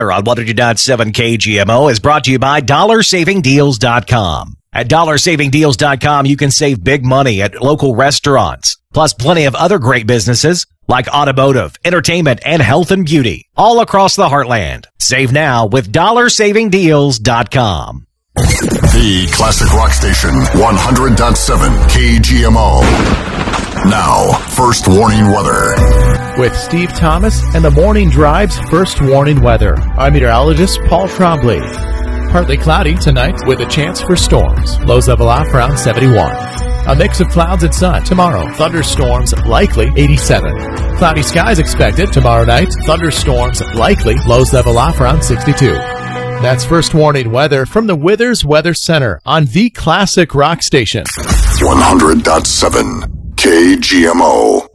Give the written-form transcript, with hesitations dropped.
on 100.7 KGMO is brought to you by DollarSavingDeals.com. At DollarSavingDeals.com, you can save big money at local restaurants, plus plenty of other great businesses like automotive, entertainment, and health and beauty, all across the heartland. Save now with DollarSavingDeals.com. The Classic Rock Station, 100.7 KGMO. Now, first warning weather. With Steve Thomas and the Morning Drive's first warning weather, I'm meteorologist Paul Trombley. Partly cloudy tonight with a chance for storms. Lows level off around 71. A mix of clouds and sun tomorrow. Thunderstorms likely 87. Cloudy skies expected tomorrow night. Thunderstorms likely. Lows level off around 62. That's first warning weather from the Withers Weather Center on the Classic Rock Station. 100.7 KGMO.